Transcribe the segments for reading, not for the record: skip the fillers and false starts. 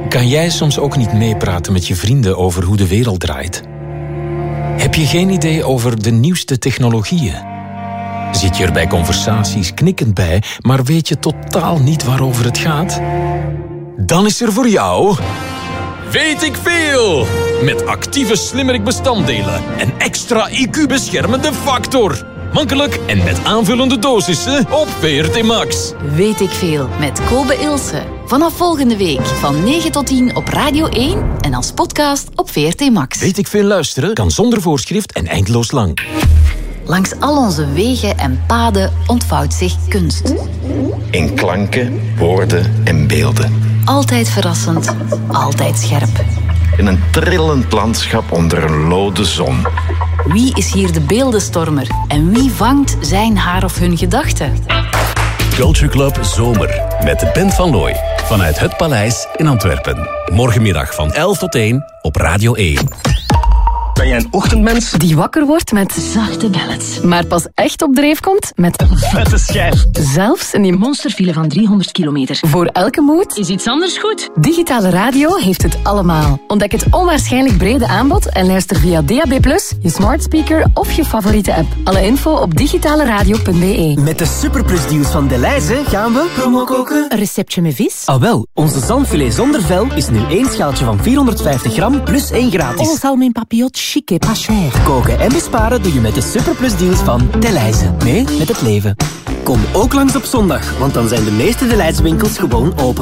Kan jij soms ook niet meepraten met je vrienden over hoe de wereld draait? Heb je geen idee over de nieuwste technologieën? Zit je er bij conversaties knikkend bij, maar weet je totaal niet waarover het gaat? Dan is er voor jou... Weet ik veel! Met actieve slimmerik-bestanddelen en extra IQ-beschermende factor. Makkelijk en met aanvullende dosissen op VRT Max. Weet ik veel met Kobe Ilse. Vanaf volgende week van 9 tot 10 op Radio 1 en als podcast op VRT Max. Weet ik veel luisteren kan zonder voorschrift en eindeloos lang. Langs al onze wegen en paden ontvouwt zich kunst. In klanken, woorden en beelden. Altijd verrassend, altijd scherp. In een trillend landschap onder een lode zon. Wie is hier de beeldenstormer en wie vangt zijn haar of hun gedachten? Culture Club Zomer met Ben van Looy vanuit het Paleis in Antwerpen. Morgenmiddag van 11 tot 1 op Radio 1. Ben jij een ochtendmens? Die wakker wordt met zachte ballads, maar pas echt op dreef komt met een vette schijf. Zelfs in die monsterfile van 300 kilometer. Voor elke mood is iets anders goed. Digitale radio heeft het allemaal. Ontdek het onwaarschijnlijk brede aanbod en luister via DAB+, je smart speaker of je favoriete app. Alle info op digitaleradio.be. Met de Superplus deals van Delhaize gaan we promo koken. Een receptje met vis? Ah wel, onze zalmfilet zonder vel is nu 1 schaaltje van 450 gram plus 1 gratis. Oh, salme in papillot. Chic et pas cher. Koken en besparen doe je met de Superplus deals van Delhaize. Mee met het leven. Kom ook langs op zondag, want dan zijn de meeste Delhaize winkels gewoon open.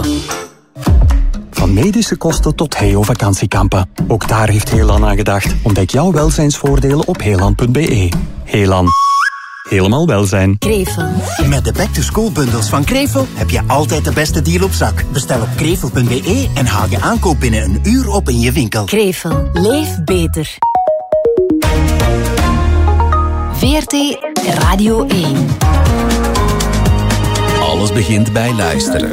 Van medische kosten tot Heo-vakantiekampen. Ook daar heeft Heelan aan gedacht. Ontdek jouw welzijnsvoordelen op heelan.be. Heelan. Helemaal welzijn. Krevel. Met de back-to-school bundels van Krevel heb je altijd de beste deal op zak. Bestel op krevel.be en haal je aankoop binnen een uur op in je winkel. Krevel. Leef beter. VRT Radio 1. Alles begint bij luisteren.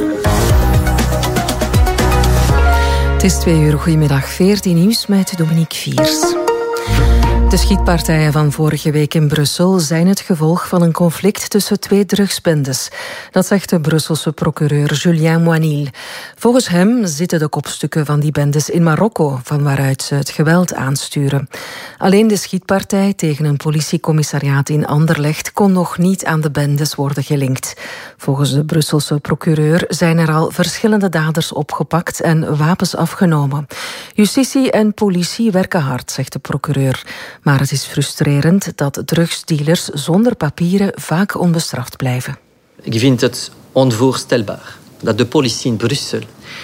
Het is 2 uur. Goedemiddag. VRT Nieuws met Dominique Viers. De schietpartijen van vorige week in Brussel zijn het gevolg van een conflict tussen 2 drugsbendes. Dat zegt de Brusselse procureur Julien Moinil. Volgens hem zitten de kopstukken van die bendes in Marokko, van waaruit ze het geweld aansturen. Alleen de schietpartij tegen een politiecommissariaat in Anderlecht kon nog niet aan de bendes worden gelinkt. Volgens de Brusselse procureur zijn er al verschillende daders opgepakt en wapens afgenomen. Justitie en politie werken hard, zegt de procureur. Maar het is frustrerend dat drugsdealers zonder papieren vaak onbestraft blijven. Ik vind het onvoorstelbaar dat de politie in Brussel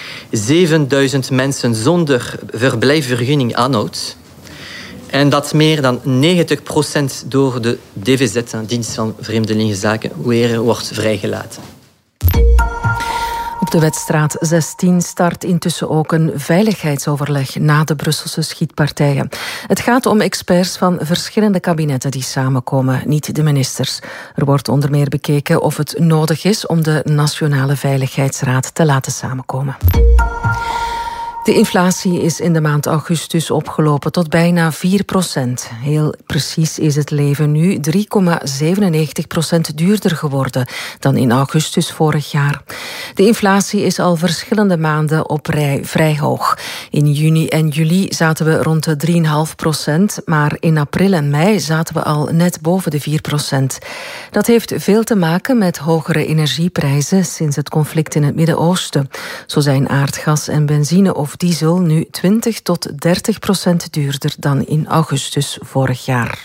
7000 mensen zonder verblijfsvergunning aanhoudt en dat meer dan 90% door de DVZ, Dienst van Vreemdelingenzaken, weer wordt vrijgelaten. Op de Wetstraat 16 start intussen ook een veiligheidsoverleg na de Brusselse schietpartijen. Het gaat om experts van verschillende kabinetten die samenkomen, niet de ministers. Er wordt onder meer bekeken of het nodig is om de Nationale Veiligheidsraad te laten samenkomen. De inflatie is in de maand augustus opgelopen tot bijna 4%. Heel precies is het leven nu 3,97% duurder geworden dan in augustus vorig jaar. De inflatie is al verschillende maanden op rij vrij hoog. In juni en juli zaten we rond de 3,5%, maar in april en mei zaten we al net boven de 4%. Dat heeft veel te maken met hogere energieprijzen sinds het conflict in het Midden-Oosten. Zo zijn aardgas en benzine of diesel nu 20 tot 30% duurder dan in augustus vorig jaar.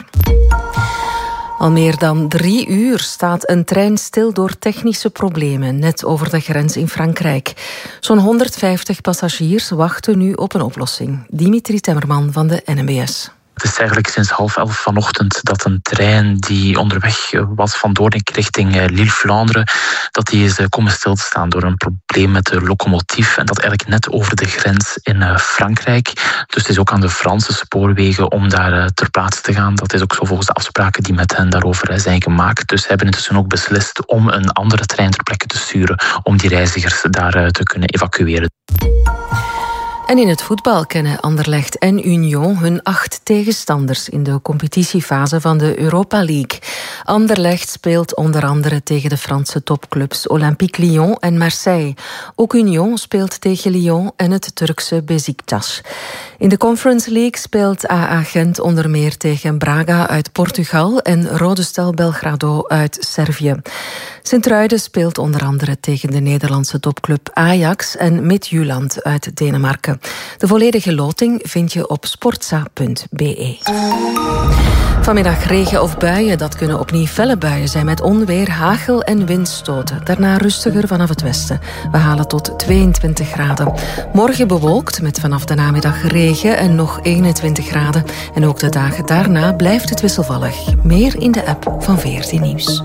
Al meer dan 3 uur staat een trein stil door technische problemen net over de grens in Frankrijk. Zo'n 150 passagiers wachten nu op een oplossing. Dimitri Temmerman van de NMBS. Het is eigenlijk sinds 10:30 vanochtend dat een trein die onderweg was van Doornik richting Lille-Vlaanderen, dat die is komen stil te staan door een probleem met de locomotief. En dat eigenlijk net over de grens in Frankrijk. Dus het is ook aan de Franse spoorwegen om daar ter plaatse te gaan. Dat is ook zo volgens de afspraken die met hen daarover zijn gemaakt. Dus ze hebben intussen ook beslist om een andere trein ter plekke te sturen om die reizigers daar te kunnen evacueren. En in het voetbal kennen Anderlecht en Union hun 8 tegenstanders in de competitiefase van de Europa League. Anderlecht speelt onder andere tegen de Franse topclubs Olympique Lyon en Marseille. Ook Union speelt tegen Lyon en het Turkse Beşiktaş. In de Conference League speelt AA Gent onder meer tegen Braga uit Portugal en Rode Stel Belgrado uit Servië. Sint-Truiden speelt onder andere tegen de Nederlandse topclub Ajax en Midtjylland uit Denemarken. De volledige loting vind je op sportza.be. Vanmiddag regen of buien, dat kunnen opnieuw felle buien zijn met onweer, hagel en windstoten. Daarna rustiger vanaf het westen. We halen tot 22 graden. Morgen bewolkt met vanaf de namiddag regen en nog 21 graden. En ook de dagen daarna blijft het wisselvallig. Meer in de app van VRT Nieuws.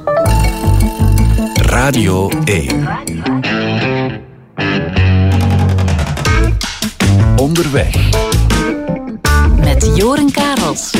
Radio 1. Onderweg. Met Joren Karels.